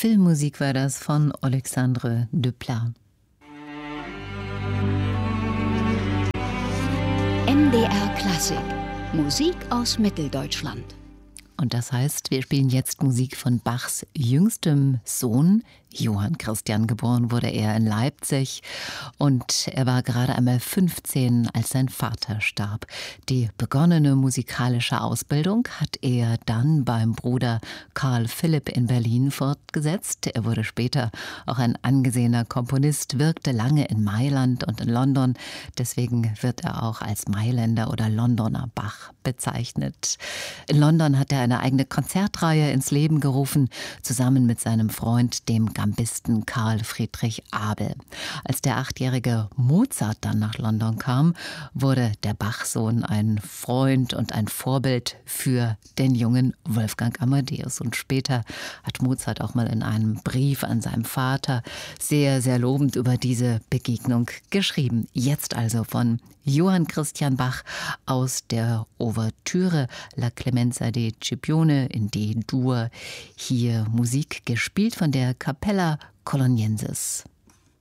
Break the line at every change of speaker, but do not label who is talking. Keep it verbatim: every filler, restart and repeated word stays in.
Filmmusik war das von Alexandre Desplat.
M D R Klassik. Musik aus Mitteldeutschland.
Und das heißt, wir spielen jetzt Musik von Bachs jüngstem Sohn, Johann Christian. Geboren wurde er in Leipzig und er war gerade einmal fünfzehn, als sein Vater starb. Die begonnene musikalische Ausbildung hat er dann beim Bruder Karl Philipp in Berlin fortgesetzt. Er wurde später auch ein angesehener Komponist, wirkte lange in Mailand und in London. Deswegen wird er auch als Mailänder oder Londoner Bach bezeichnet. In London hat er eine eigene Konzertreihe ins Leben gerufen, zusammen mit seinem Freund, dem Gambisten Karl Friedrich Abel. Als der achtjährige Mozart dann nach London kam, wurde der Bachsohn ein Freund und ein Vorbild für den jungen Wolfgang Amadeus. Und später hat Mozart auch mal in einem Brief an seinen Vater sehr, sehr lobend über diese Begegnung geschrieben. Jetzt also von Johann Christian Bach aus der Ouvertüre La Clemenza di Scipione in D-Dur. Hier Musik gespielt von der Capella Coloniensis.